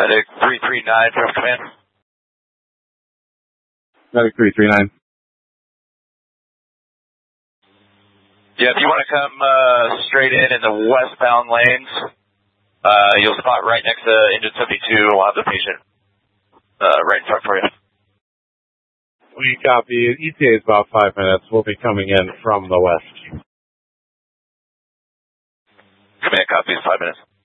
Medic 339 from command. Medic 339. Yeah, if you want to come straight in the westbound lanes, you'll spot right next to engine 72. We'll have the patient right in front for you. We copy. ETA is about 5 minutes. We'll be coming in from the west. Command copies, 5 minutes.